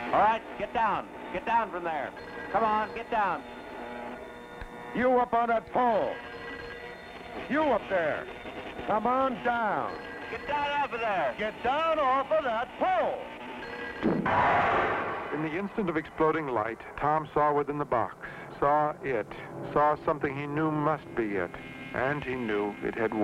All right, get down. Get down from there. Come on, get down. You up on that pole. You up there. Come on down. Get down off of there. Get down off of that pole. In the instant of exploding light, Tom saw within the box, saw something he knew must be it, and he knew it had